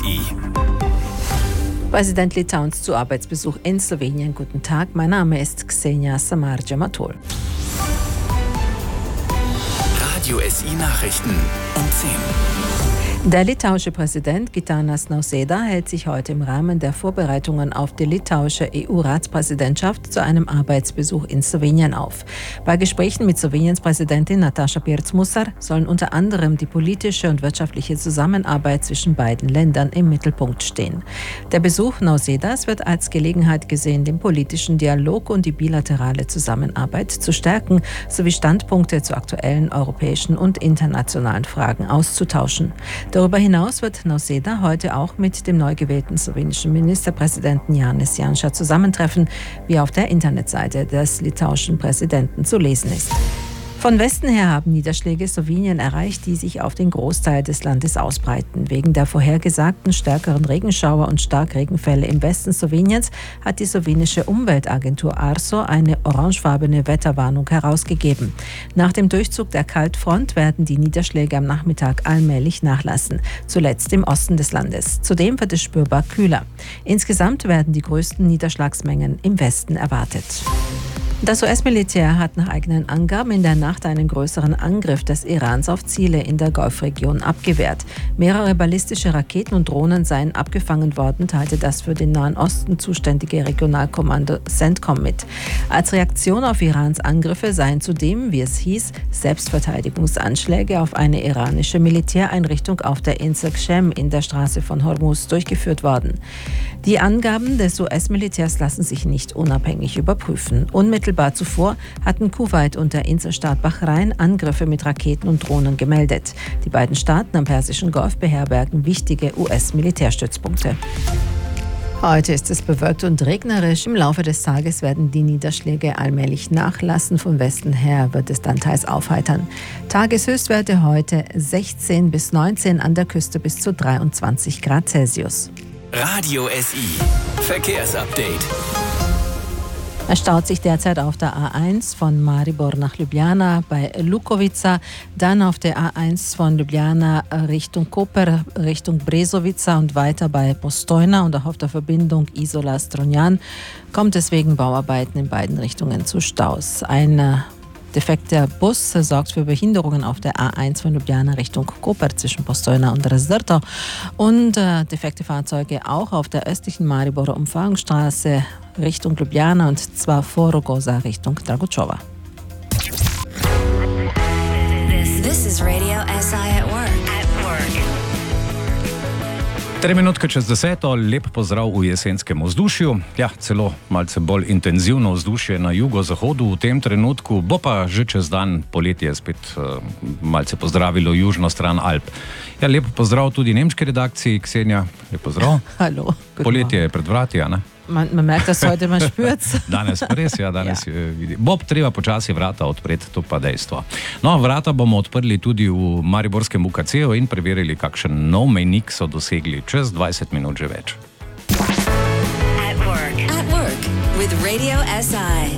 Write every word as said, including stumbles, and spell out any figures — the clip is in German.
I. Präsident Litauens zu Arbeitsbesuch in Slowenien. Guten Tag, mein Name ist Ksenia Samar-Jamatul. Radio S I Nachrichten um zehn. Der litauische Präsident Gitanas Nausėda hält sich heute im Rahmen der Vorbereitungen auf die litauische E U-Ratspräsidentschaft zu einem Arbeitsbesuch in Slowenien auf. Bei Gesprächen mit Sloweniens Präsidentin Nataša Pirc-Musar sollen unter anderem die politische und wirtschaftliche Zusammenarbeit zwischen beiden Ländern im Mittelpunkt stehen. Der Besuch Nausėdas wird als Gelegenheit gesehen, den politischen Dialog und die bilaterale Zusammenarbeit zu stärken, sowie Standpunkte zu aktuellen europäischen und internationalen Fragen auszutauschen. Darüber hinaus wird Nausėda heute auch mit dem neu gewählten slowenischen Ministerpräsidenten Janez Janša zusammentreffen, wie auf der Internetseite des litauischen Präsidenten zu lesen ist. Von Westen her haben Niederschläge Slowenien erreicht, die sich auf den Großteil des Landes ausbreiten. Wegen der vorhergesagten stärkeren Regenschauer und Starkregenfälle im Westen Sloweniens hat die slowenische Umweltagentur Arso eine orangefarbene Wetterwarnung herausgegeben. Nach dem Durchzug der Kaltfront werden die Niederschläge am Nachmittag allmählich nachlassen, zuletzt im Osten des Landes. Zudem wird es spürbar kühler. Insgesamt werden die größten Niederschlagsmengen im Westen erwartet. Das U S-Militär hat nach eigenen Angaben in der Nacht einen größeren Angriff des Irans auf Ziele in der Golfregion abgewehrt. Mehrere ballistische Raketen und Drohnen seien abgefangen worden, teilte das für den Nahen Osten zuständige Regionalkommando CENTCOM mit. Als Reaktion auf Irans Angriffe seien zudem, wie es hieß, Selbstverteidigungsanschläge auf eine iranische Militäreinrichtung auf der Insel Qem in der Straße von Hormuz durchgeführt worden. Die Angaben des U S-Militärs lassen sich nicht unabhängig überprüfen. Unmittelbar zuvor hatten Kuwait und der Inselstaat Bahrain Angriffe mit Raketen und Drohnen gemeldet. Die beiden Staaten am Persischen Golf beherbergen wichtige U S-Militärstützpunkte. Heute ist es bewölkt und regnerisch. Im Laufe des Tages werden die Niederschläge allmählich nachlassen. Von Westen her wird es dann teils aufheitern. Tageshöchstwerte heute sechzehn bis neunzehn, an der Küste bis zu dreiundzwanzig Grad Celsius. Radio S I Verkehrsupdate. Es staut sich derzeit auf der A eins von Maribor nach Ljubljana bei Lukovica, dann auf der A eins von Ljubljana Richtung Koper, Richtung Brezovica und weiter bei Postojna und auch auf der Verbindung Isola-Strunjan kommt es wegen Bauarbeiten in beiden Richtungen zu Staus. Ein defekter Bus sorgt für Behinderungen auf der A eins von Ljubljana Richtung Koper zwischen Postojna und Razdrto und äh, defekte Fahrzeuge auch auf der östlichen Mariborer Umfahrungsstraße Richtung Ljubljana und zwar vor Rogoza Richtung Dragočova. This, this is Radio S I at work. At work. Tri minutke čez deseto, lep pozdrav v jesenskem vzdušju. Ja, celo malce bolj intenzivno vzdušje na jugozahodu v tem trenutku, bo pa že čez dan poletje spet uh, malce pozdravilo južno stran Alp. Ja, lep pozdrav tudi nemški redakciji, Ksenia, lep pozdrav. Hallo. Poletje je pred vrati, a ne? Man, man merkt das heute, man spürt's. Danes res, ja, danes ja. Vidi. Bo treba počasi vrata odpreti, to pa dejstvo. No, vrata bomo odprli tudi v mariborskem U K C-u in preverili, kakšen nov mejnik so dosegli čez dvajset minut že več. At work. At work with Radio S I.